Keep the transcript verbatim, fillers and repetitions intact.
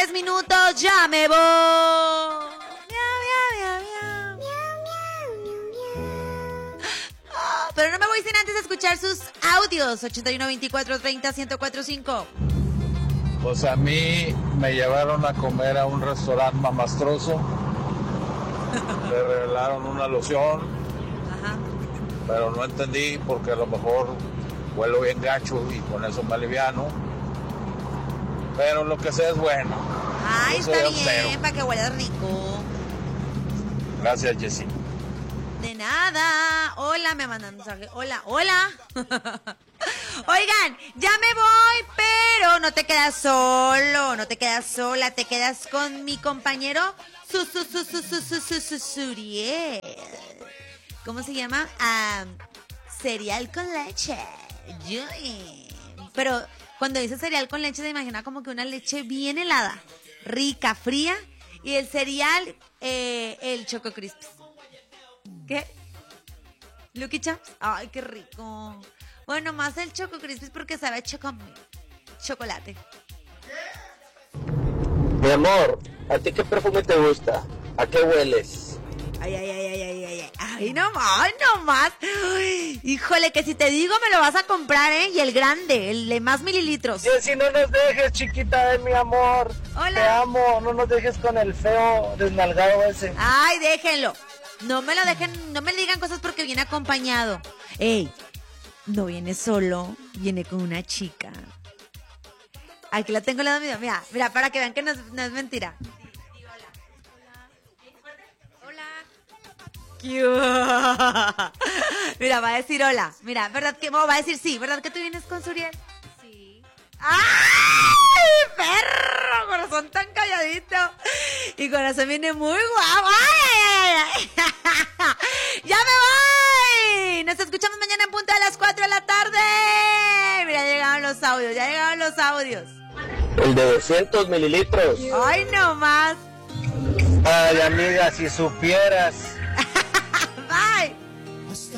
tres minutos, ya me voy. Miau, miau, miau, miau. Oh, pero no me voy sin antes escuchar sus audios. ochenta y uno, veinticuatro, treinta, ciento cuatro punto cinco. Pues a mí me llevaron a comer a un restaurante mamastroso. Le regalaron una loción. Ajá. Pero no entendí porque a lo mejor huelo bien gacho y con eso me aliviano. Pero lo que sé es bueno. Ay, Yo está soy bien, austero. para que huela rico. Gracias, Jessy. De nada. Hola, me mandan un mensaje. Hola, hola. Oigan, ya me voy, pero no te quedas solo, no te quedas sola, te quedas con mi compañero su, su, su, su, su, su, su, su, Suriel. ¿Cómo se llama? Ah, cereal con leche. Yui. Pero cuando dice cereal con leche se imagina como que una leche bien helada, rica, fría, y el cereal, eh, el Choco Crispies. ¿Qué? Lucky Charms. Ay, qué rico. Bueno, más el Choco Crispies porque sabe a choco chocolate. Mi amor, ¿a ti qué perfume te gusta? ¿A qué hueles? Ay, ay, ay, ay, ay, ay, ay, ay, no más, no más. Ay, híjole, que si te digo me lo vas a comprar, ¿eh? Y el grande, el de más mililitros. Jessy, no nos dejes, chiquita de mi amor. Hola. Te amo, no nos dejes con el feo desnalgado ese. Ay, déjenlo. No me lo dejen, no me digan cosas porque viene acompañado. Ey, no viene solo, viene con una chica. Aquí la tengo al lado mío. Mira, mira, para que vean que no es, no es mentira. Mira, va a decir hola. Mira, ¿verdad que no? Va a decir sí, ¿verdad que tú vienes con Suriel? Sí. ¡Ay, perro! Corazón tan calladito. Y corazón viene muy guapo. ¡Ay, ay, ay, ay! ¡Ya me voy! Nos escuchamos mañana en punto de las cuatro de la tarde. Mira, ya llegaron los audios, ya llegaron los audios. El de doscientos mililitros. ¡Ay, no más! Ay, amiga, si supieras